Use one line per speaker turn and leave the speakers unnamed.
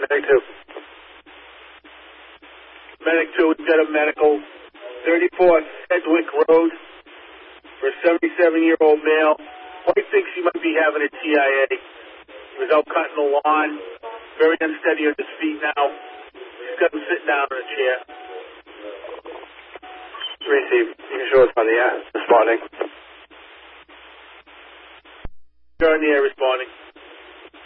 Medic 2.
Medic 2, we've got a medical. 34th Sedgwick Road for a 77-year-old male. Wife thinks he might be having a TIA. He was out cutting the lawn. Very unsteady on his feet now. He's got him sitting down in a chair.
Receive. You can show us on the air. Responding.
You're in the air responding.